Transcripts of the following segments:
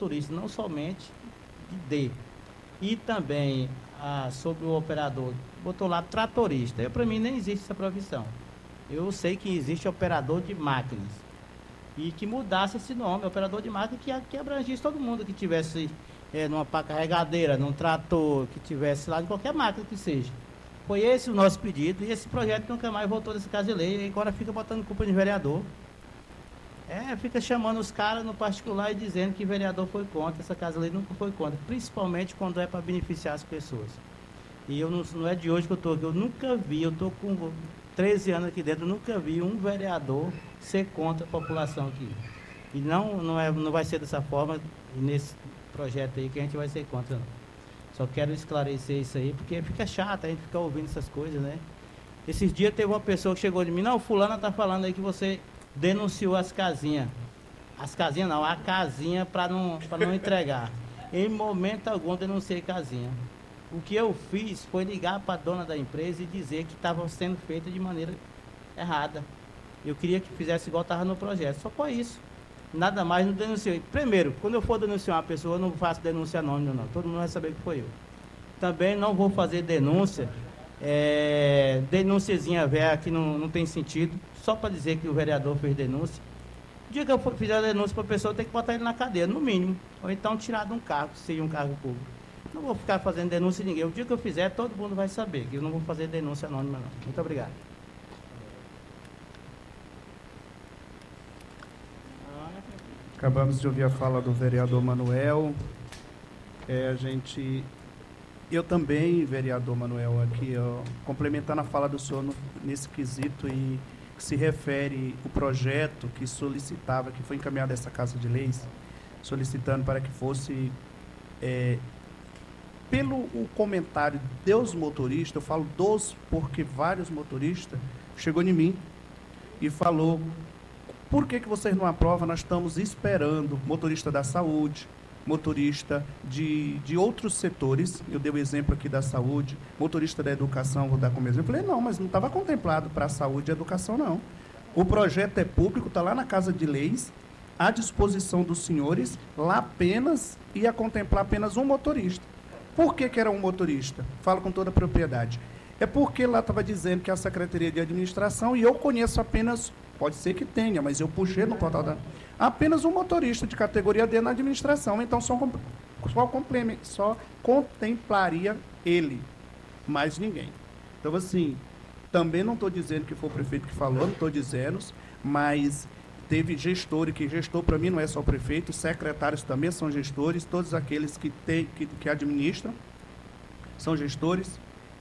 motorista, não somente de D. E também sobre o operador, botou lá tratorista. Para mim nem existe essa profissão. Eu sei que existe operador de máquinas. E que mudasse esse nome, operador de máquina, que abrangisse todo mundo que tivesse numa pá carregadeira, num trator, que tivesse lá, de qualquer máquina que seja. Foi esse o nosso pedido, e esse projeto nunca mais voltou desse caso de lei, e agora fica botando culpa de vereador. Fica chamando os caras no particular e dizendo que vereador foi contra, essa casa de lei nunca foi contra, principalmente quando é para beneficiar as pessoas. E eu não é de hoje que eu estou aqui, eu nunca vi, eu estou com 13 anos aqui dentro, eu nunca vi um vereador ser contra a população aqui. E não vai ser dessa forma, nesse projeto aí, que a gente vai ser contra, não. Só quero esclarecer isso aí, porque fica chato a gente ficar ouvindo essas coisas, né? Esses dias teve uma pessoa que chegou de mim, não, fulana está falando aí que você denunciou as casinhas. As casinhas não, a casinha para não entregar. Em momento algum denunciei casinha. O que eu fiz foi ligar para a dona da empresa e dizer que estava sendo feita de maneira errada. Eu queria que fizesse igual estava no projeto, só foi isso. Nada mais, não denunciei. Primeiro, quando eu for denunciar uma pessoa, eu não faço denúncia anônima, não. Todo mundo vai saber que foi eu. Também não vou fazer denúncia, denúnciazinha velha que não tem sentido, só para dizer que o vereador fez denúncia. O dia que eu fizer a denúncia para a pessoa, eu tenho que botar ele na cadeia, no mínimo. Ou então tirar de um cargo, se seja um cargo público. Não vou ficar fazendo denúncia de ninguém. O dia que eu fizer, todo mundo vai saber que eu não vou fazer denúncia anônima, não. Muito obrigado. Acabamos de ouvir a fala do vereador Manuel. Eu também, vereador Manuel, aqui, complementando a fala do senhor nesse quesito e que se refere o projeto que solicitava, que foi encaminhado a essa Casa de Leis, solicitando para que fosse, pelo o comentário dos motoristas, eu falo dos porque vários motoristas, chegou em mim e falou: por que vocês não aprovam? Nós estamos esperando motorista da saúde, motorista de outros setores. Eu dei o exemplo aqui da saúde, motorista da educação, vou dar como exemplo. Eu falei, não, mas não estava contemplado para a saúde e educação, não. O projeto é público, está lá na Casa de Leis, à disposição dos senhores, lá apenas ia contemplar apenas um motorista. Por que era um motorista? Falo com toda a propriedade. É porque lá estava dizendo que a Secretaria de Administração, e eu conheço apenas, pode ser que tenha, mas eu puxei no portal apenas um motorista de categoria D na administração, então só contemplaria ele, mais ninguém. Então, assim, também não estou dizendo que foi o prefeito que falou, não estou dizendo, mas teve gestor, e que gestor para mim não é só o prefeito, os secretários também são gestores, todos aqueles que administram são gestores.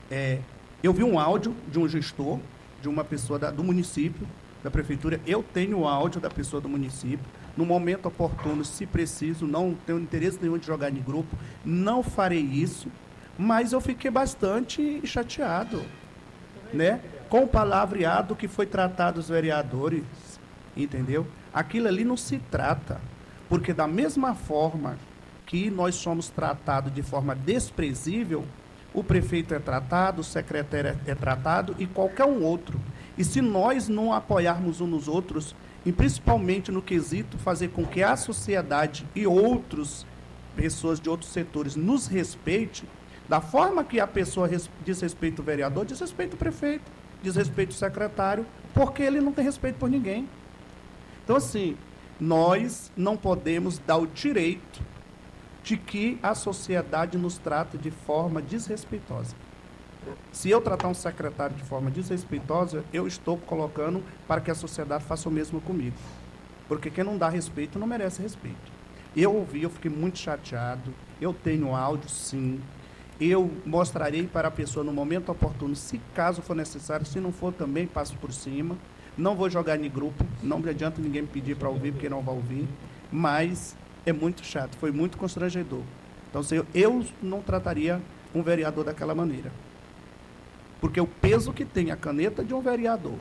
Eu vi um áudio de um gestor, de uma pessoa do município, da prefeitura. Eu tenho o áudio da pessoa do município. No momento oportuno, se preciso, não tenho interesse nenhum de jogar em grupo, não farei isso, mas eu fiquei bastante chateado, né? Com o palavreado que foi tratado os vereadores, entendeu? Aquilo ali não se trata, porque da mesma forma que nós somos tratados de forma desprezível, o prefeito é tratado, o secretário é tratado e qualquer um outro. E se nós não apoiarmos uns nos outros, e principalmente no quesito fazer com que a sociedade e outras pessoas de outros setores nos respeite, da forma que a pessoa desrespeita o vereador, desrespeita o prefeito, desrespeita o secretário, porque ele não tem respeito por ninguém. Então, assim, nós não podemos dar o direito de que a sociedade nos trata de forma desrespeitosa. Se eu tratar um secretário de forma desrespeitosa, eu estou colocando para que a sociedade faça o mesmo comigo. Porque quem não dá respeito não merece respeito. Eu ouvi, eu fiquei muito chateado, eu tenho áudio, sim. Eu mostrarei para a pessoa no momento oportuno, se caso for necessário, se não for também, passo por cima. Não vou jogar em grupo, não adianta ninguém me pedir para ouvir, porque não vai ouvir, mas é muito chato, foi muito constrangedor. Então, eu não trataria um vereador daquela maneira. Porque o peso que tem a caneta de um vereador,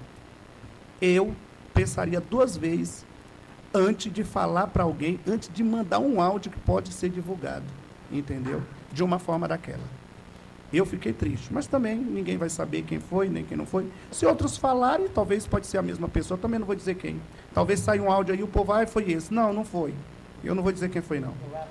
eu pensaria duas vezes antes de falar para alguém, antes de mandar um áudio que pode ser divulgado, entendeu? De uma forma daquela. Eu fiquei triste, mas também ninguém vai saber quem foi, nem quem não foi. Se outros falarem, talvez pode ser a mesma pessoa, também não vou dizer quem. Talvez saia um áudio aí e o povo, foi esse. Não, não foi. Eu não vou dizer quem foi, não.